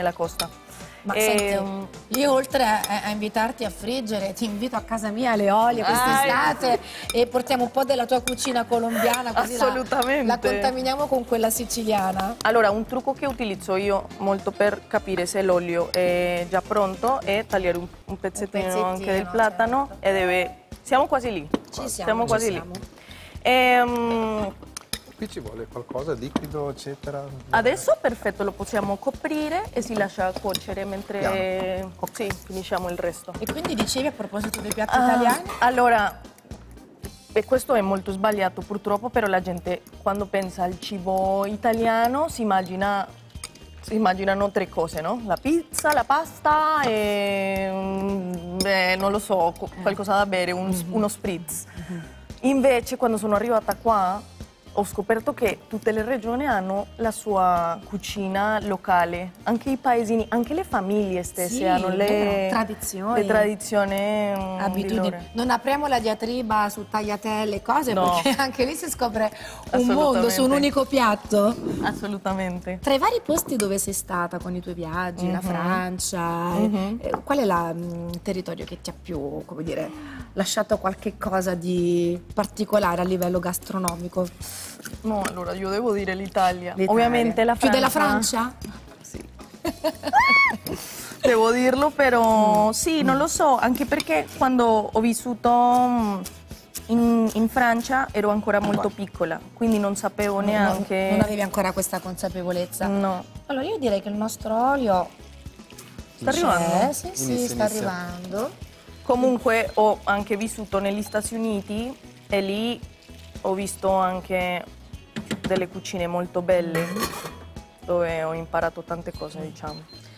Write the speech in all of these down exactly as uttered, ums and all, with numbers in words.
nella costa. Ma E, senti, um, io oltre a, a invitarti a friggere, ti invito a casa mia alle olie quest'estate e portiamo un po' della tua cucina colombiana, così la, Assolutamente. la contaminiamo con quella siciliana. Allora, un trucco che utilizzo io molto per capire se l'olio è già pronto è tagliare un, un, pezzettino, Un pezzettino, anche del platano, certo. e deve... Siamo quasi lì. Ci siamo, ci quasi siamo. lì. Ehm, Qui ci vuole qualcosa, liquido, eccetera. Adesso perfetto, lo possiamo coprire e si lascia cuocere mentre sì, finisciamo il resto. E quindi dicevi a proposito dei piatti Ah, italiani? allora, e questo è molto sbagliato purtroppo, però la gente quando pensa al cibo italiano si immagina, si immaginano tre cose, no? La pizza, la pasta e, mm, beh, non lo so, co- qualcosa da bere, un- Mm-hmm. uno spritz. Invece quando sono arrivata qua ho scoperto che tutte le regioni hanno la sua cucina locale, anche i paesini, anche le famiglie stesse Sì, hanno le vero, tradizioni. le tradizioni, mm, di Abitudini. loro. Non apriamo la diatriba su tagliatelle e cose, No. perché anche lì si scopre un mondo Assolutamente. su un unico piatto. Assolutamente. Tra i vari posti dove sei stata con i tuoi viaggi, la Francia, eh, qual è la, mm, il territorio che ti ha più, come dire, lasciato qualche cosa di particolare a livello gastronomico? No, allora io devo dire l'Italia. L'Italia. Ovviamente la Più Francia. della Francia? Sì. Devo dirlo, però sì, non lo so, anche perché quando ho vissuto mm, in, in Francia ero ancora molto piccola, quindi non sapevo neanche... Non, non avevi ancora questa consapevolezza? No. Allora io direi che il nostro olio Sta arrivando? c'è, sì, sì, Inizia, sta inizia. arrivando. Comunque ho anche vissuto negli Stati Uniti e lì ho visto anche delle cucine molto belle dove ho imparato tante cose, diciamo.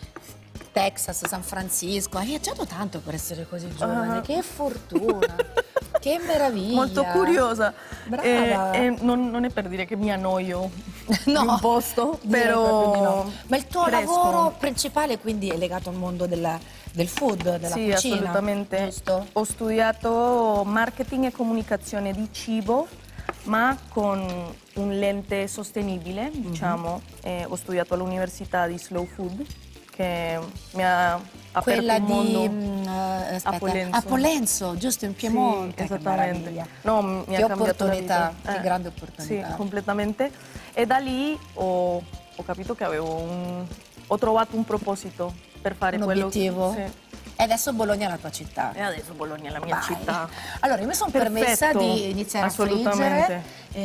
Texas, San Francisco, hai viaggiato tanto per essere così giovane, Ah. che fortuna, che meraviglia. Molto curiosa. Brava. E, e non, non è per dire che mi annoio No, in un posto, direi però proprio di no. Ma il tuo cresco. lavoro principale quindi è legato al mondo della- del food, della Sì, cucina? assolutamente. Giusto? Ho studiato marketing e comunicazione di cibo, ma con un lente sostenibile, Mhm. diciamo. E ho studiato all'università di Slow Food, che mi ha aperto Quella un di mondo. mm, eh, aspetta, a Pollenzo. a Pollenzo, giusto, in Piemonte. Sì, che esattamente. meraviglia. No, mi Che ha cambiato la opportunità, vita. che Eh, grande opportunità. Sì, completamente. E da lì ho, ho capito che avevo un... ho trovato un proposito per fare Un quello obiettivo? Sì. E adesso Bologna è la tua città. E adesso Bologna è la mia Vai. città. Allora, io mi sono Perfetto. permessa di iniziare a Assolutamente. friggere.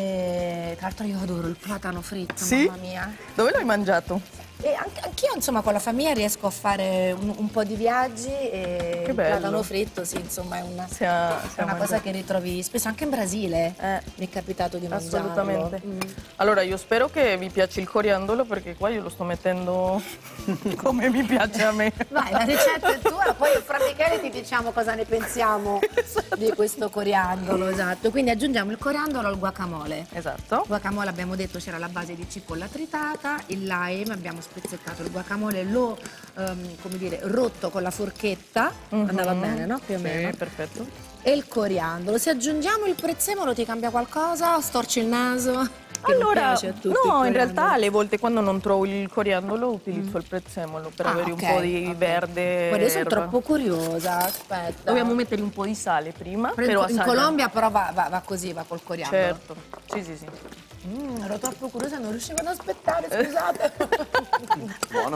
E, tra l'altro io adoro il platano fritto, Sì? mamma mia. Dove l'hai mangiato? E anche, anch'io, insomma, con la famiglia riesco a fare un, un po' di viaggi e Che il bello. platano fritto, sì, insomma, è una, Si ha- è si ha una cosa mangiato. che ritrovi spesso anche in Brasile. Eh, Mi è capitato di mangiarlo. Assolutamente. Mm. Allora io spero che vi piaci il coriandolo, perché qua io lo sto mettendo come mi piace a me. Vai, la ricetta è tua, poi fra Michele ti diciamo cosa ne pensiamo di questo coriandolo, esatto. Quindi aggiungiamo il coriandolo al guacamole. Esatto. Il guacamole abbiamo detto c'era la base di cipolla tritata, il lime, abbiamo spezzettato il guacamole, l'ho ehm, come dire, rotto con la forchetta, andava bene, no? Più o Sì, meno. perfetto. E il coriandolo, se aggiungiamo il prezzemolo ti cambia qualcosa? Storci il naso? Che non Allora, piace a tutti il no, in coriandolo. realtà alle volte quando non trovo il coriandolo utilizzo il prezzemolo per Ah, avere ok, un po' di ok. verde. Guarda, io sono erba. troppo curiosa, aspetta. Dobbiamo mettere un po' di sale prima, Però in- però in assaggia. Colombia però va, va- va così, va col coriandolo. Certo, sì, sì, sì. Mm, ero troppo curiosa, non riuscivo ad aspettare, scusate. Buono.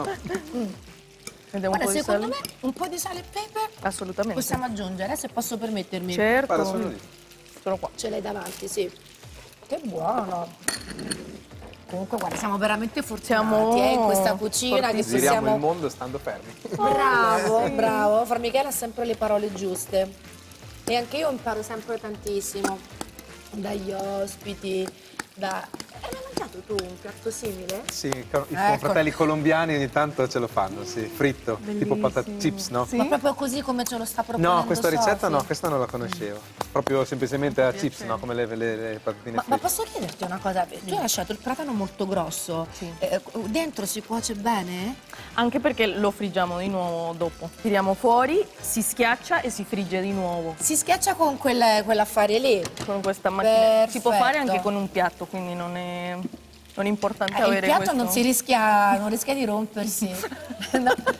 Vediamo Guarda, un po' di secondo sale. me un po' di sale e pepe Assolutamente. possiamo aggiungere, se posso permettermi. Certo. Guarda, sono lì. Sono qua. Ce l'hai davanti, sì. Che buono. Comunque, guarda, siamo veramente fortunati Siamo eh, in questa cucina che fortissimi. Giriamo possiamo... il mondo stando fermi. Bravo, bravo. Fra Michele ha sempre le parole giuste. E anche io imparo sempre tantissimo dagli ospiti, da... Hai mai mangiato tu un piatto simile? Sì, i Ecco. fratelli colombiani ogni tanto ce lo fanno, sì, fritto, tipo patate chips, no? Sì? Ma proprio così come ce lo sta proponendo No, questa ricetta Sofì? no, questa non la conoscevo. Proprio semplicemente a chips, piacere. no? Come le, le, le patatine Ma, ma fritte. posso chiederti una cosa? Tu hai lasciato il platano molto grosso. Sì. Eh, dentro si cuoce bene? Anche perché lo friggiamo di nuovo dopo. Tiriamo fuori, si schiaccia e si frigge di nuovo. Si schiaccia con quel- quell'affare lì. Con questa macchina. Si può fare Perfetto. anche con un piatto, quindi non è... non è importante Eh, il avere piatto questo... non si rischia, non rischia di rompersi. No.